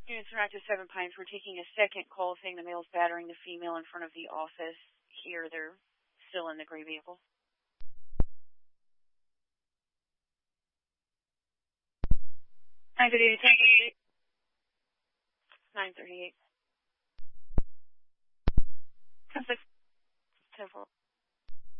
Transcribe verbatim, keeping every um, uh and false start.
Units Interactive Seven Pines, we're taking a second call saying the male's battering the female in front of the office. Here, they're still in the gray vehicle. nine thirty-eight. nine thirty-eight. ten four.